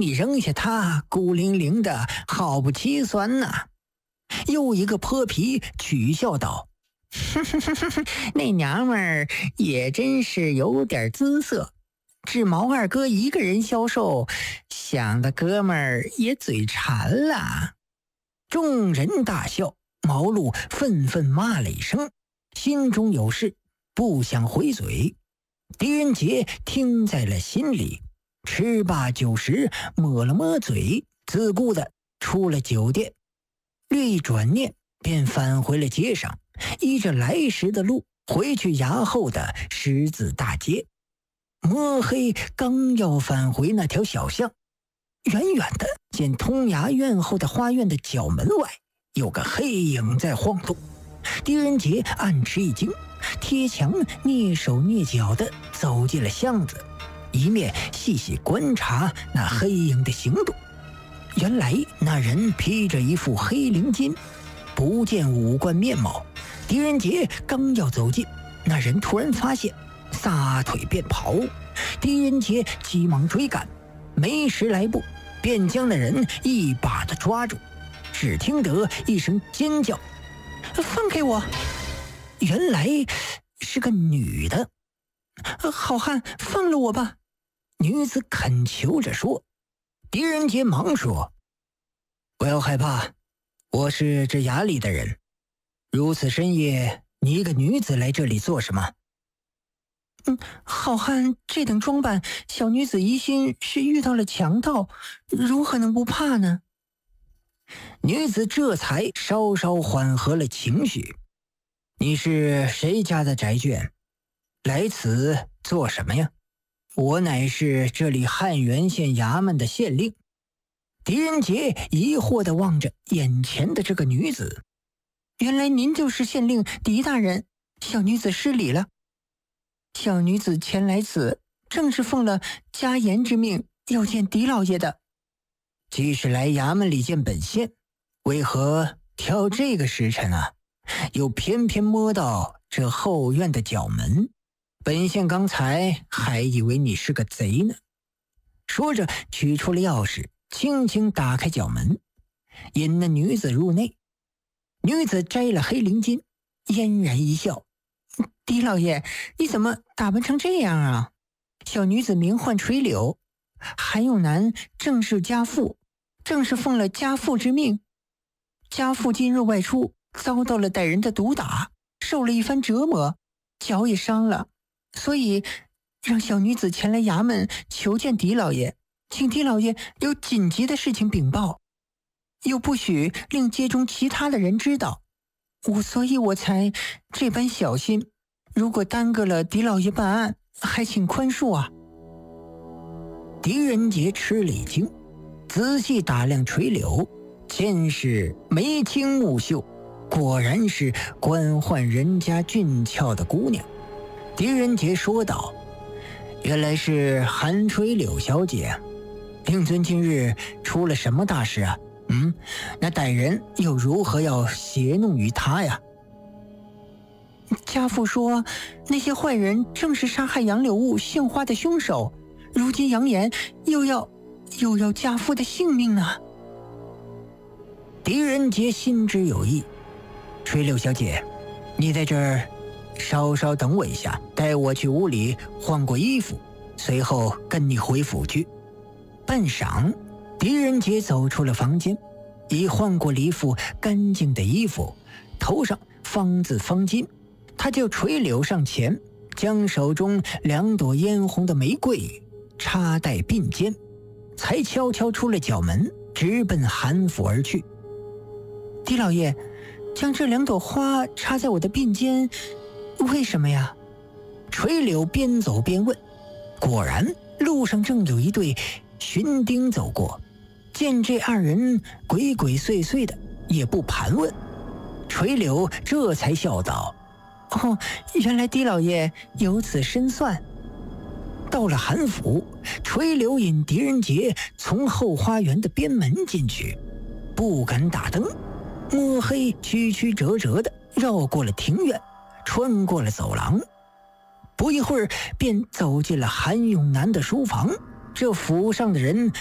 你扔下他孤零零的，好不凄酸呐。又一个泼皮取笑道：“那娘们儿也真是有点姿色，只毛二哥一个人销售，想的哥们儿也嘴馋了。”众人大笑，毛路愤愤骂了一声，心中有事，不想回嘴。狄仁杰听在了心里，吃罢酒食，抹了抹嘴，自顾的出了酒店。略一转念，便返回了街上，依着来时的路回去衙后的十字大街。摸黑刚要返回那条小巷，远远的见通衙院后的花院的角门外有个黑影在晃动。狄仁杰暗吃一惊，贴墙蹑手蹑脚地走进了巷子，一面细细观察那黑影的行动。原来那人披着一副黑绫巾，不见五官面貌。狄仁杰刚要走近，那人突然发现，撒腿便跑。狄仁杰急忙追赶，没十来步，便将那人一把的抓住。只听得一声尖叫：“放开我！”原来是个女的。好汉，放了我吧！女子恳求着说。狄仁杰忙说：“不要害怕，我是这衙里的人。如此深夜，你一个女子来这里做什么？”好汉这等装扮，小女子疑心是遇到了强盗，如何能不怕呢？女子这才稍稍缓和了情绪。你是谁家的宅眷？来此做什么呀？我乃是这里汉源县衙门的县令。狄仁杰疑惑地望着眼前的这个女子。原来您就是县令狄大人，小女子失礼了。小女子前来此，正是奉了家言之命，要见狄老爷的。既是来衙门里见本县，为何挑这个时辰啊？又偏偏摸到这后院的角门，本县刚才还以为你是个贼呢。说着取出了钥匙，轻轻打开角门，引那女子入内。女子摘了黑绫巾，嫣然一笑：“狄老爷，你怎么打扮成这样啊？小女子名唤垂柳，韩永南正是家父，正是奉了家父之命。家父今日外出，遭到了歹人的毒打，受了一番折磨，脚也伤了，所以让小女子前来衙门求见狄老爷，请狄老爷有紧急的事情禀报，又不许令街中其他的人知道，所以我才这般小心。如果耽搁了狄老爷办案，还请宽恕啊。”狄仁杰吃了一惊，仔细打量垂柳，见是眉清目秀，果然是官宦人家俊俏的姑娘。狄仁杰说道：“原来是韩垂柳小姐，令尊今日出了什么大事啊？那歹人又如何要胁弄于他呀？”家父说，那些坏人正是杀害杨柳雾杏花的凶手，如今扬言又要家父的性命呢。狄仁杰心知有意：“垂柳小姐，你在这儿稍稍等我一下，带我去屋里换过衣服，随后跟你回府去。”半晌，狄仁杰走出了房间，已换过了一副干净的衣服，头上方字方巾。他就垂柳上前，将手中2朵嫣红的玫瑰插戴鬓间，才悄悄出了角门，直奔韩府而去。“狄老爷，将这2朵花插在我的鬓间，为什么呀？”垂柳边走边问。果然路上正有一对巡丁走过，见这2人鬼鬼祟祟的，也不盘问。垂柳这才笑道：“哦，原来狄老爷有此深算。”到了韩府，垂柳引狄仁杰从后花园的边门进去，不敢打灯，摸黑曲曲折折的绕过了庭院，穿过了走廊，不一会儿便走进了韩永南的书房。这府上的人